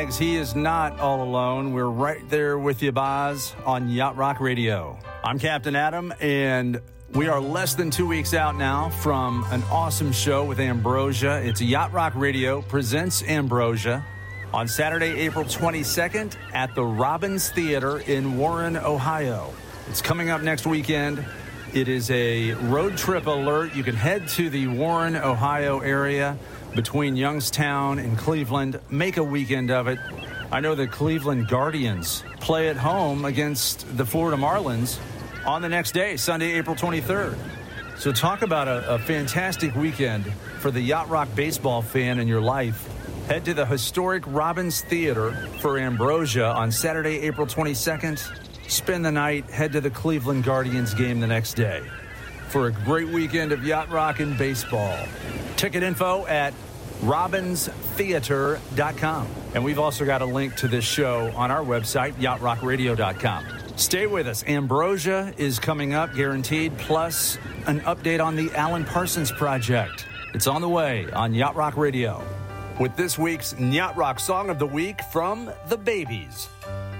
He is not all alone. We're right there with you, Boz, on Yacht Rock Radio. I'm Captain Adam, and we are less than 2 weeks out now from an awesome show with Ambrosia. It's Yacht Rock Radio presents Ambrosia on Saturday, April 22nd at the Robbins Theater in Warren, Ohio. It's coming up next weekend. It is a road trip alert. You can head to the Warren, Ohio area between Youngstown and Cleveland. Make a weekend of it. I know the Cleveland Guardians play at home against the Florida Marlins on the next day, Sunday, April 23rd. So talk about a fantastic weekend for the Yacht Rock baseball fan in your life. Head to the historic Robbins Theater for Ambrosia on Saturday, April 22nd. Spend the night, head to the Cleveland Guardians game the next day for a great weekend of Yacht Rock and baseball. Ticket info at robbinstheater.com. And we've also got a link to this show on our website, yachtrockradio.com. Stay with us. Ambrosia is coming up, guaranteed, plus an update on the Alan Parsons Project. It's on the way on Yacht Rock Radio with this week's Yacht Rock Song of the Week from The Babies.